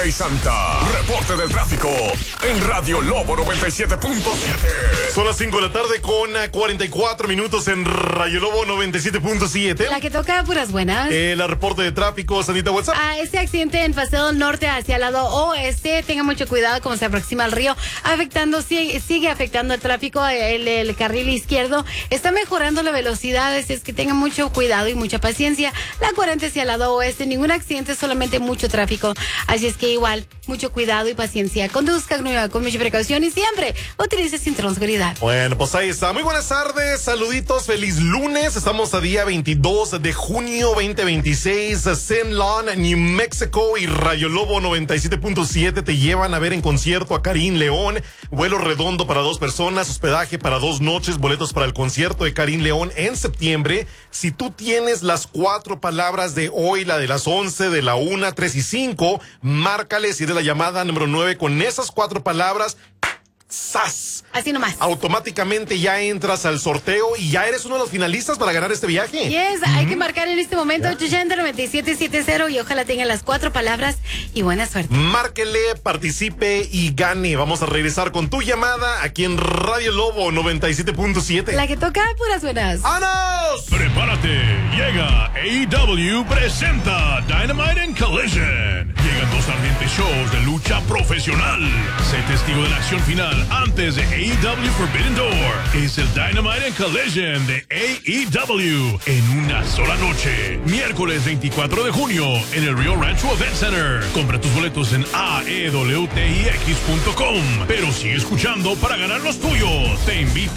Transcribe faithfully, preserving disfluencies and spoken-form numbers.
Ley Santa. Reporte del tráfico en Radio Lobo noventa y siete punto siete. Son las cinco de la tarde con cuarenta y cuatro minutos en Radio Lobo noventa y siete punto siete. La que toca puras buenas. Eh, la reporte de tráfico, Sandita, WhatsApp. Ah, este accidente en Paseo Norte hacia el lado oeste, tenga mucho cuidado como se aproxima al río, afectando, sigue, sigue afectando el tráfico, el, el carril izquierdo, está mejorando la velocidad, es, es que tenga mucho cuidado y mucha paciencia. La cuarenta hacia el lado oeste, ningún accidente, solamente mucho tráfico, así es que igual, mucho cuidado y paciencia, conduzca con mucha precaución y siempre utilice cinturón de seguridad. Bueno, pues ahí está. Muy buenas tardes, saluditos, feliz lunes. Estamos a día veintidós de junio veinte veintiséis. Zen Lawn, New Mexico y Radio Lobo noventa y siete punto siete te llevan a ver en concierto a Karim León. Vuelo redondo para dos personas, hospedaje para dos noches, boletos para el concierto de Karim León en septiembre. Si tú tienes las cuatro palabras de hoy, la de las once, de la una, tres y cinco, márcales y de la llamada número nueve con esas cuatro palabras. ¡Sas! Así nomás. Automáticamente ya entras al sorteo y ya eres uno de los finalistas para ganar este viaje. Yes, uh-huh. Hay que marcar en este momento ochocientos noventa y siete setenta y ojalá tenga las cuatro palabras y buena suerte. Márquele, participe y gane. Vamos a regresar con tu llamada aquí en Radio Lobo noventa y siete punto siete. La que toca puras buenas. ¡Vámonos! Prepárate, llega A E W presenta Dynamite and Collision. Llegan dos ardientes shows de lucha profesional. Sé testigo de la acción final antes de A E W Forbidden Door. Es el Dynamite and Collision de A E W en una sola noche. Miércoles veinticuatro de junio en el Rio Rancho Event Center. Compra tus boletos en A E W T I X punto com. Pero sigue escuchando para ganar los tuyos. Te invito